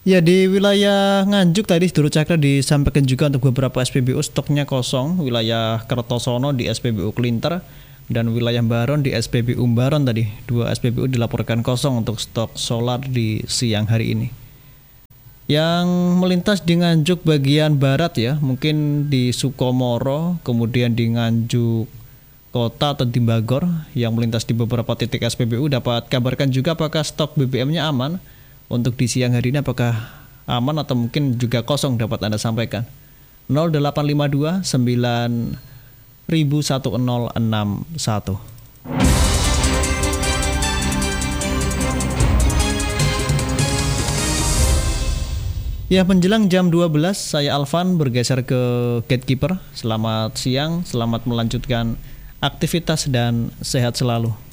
Ya, di wilayah Nganjuk tadi Duru Cakra disampaikan juga untuk beberapa SPBU stoknya kosong. Wilayah Kertosono di SPBU Klinter dan wilayah Baron di SPBU Baron tadi. 2 SPBU dilaporkan kosong untuk stok solar di siang hari ini. Yang melintas di Nganjuk bagian barat ya, mungkin di Sukomoro, kemudian di Nganjuk Kota atau di Bagor yang melintas di beberapa titik SPBU dapat kabarkan juga apakah stok BBM-nya aman. Untuk di siang hari ini apakah aman atau mungkin juga kosong dapat Anda sampaikan. 0852 9061. Ya, menjelang jam 12 saya Alvan bergeser ke Gatekeeper. Selamat siang, selamat melanjutkan aktivitas dan sehat selalu.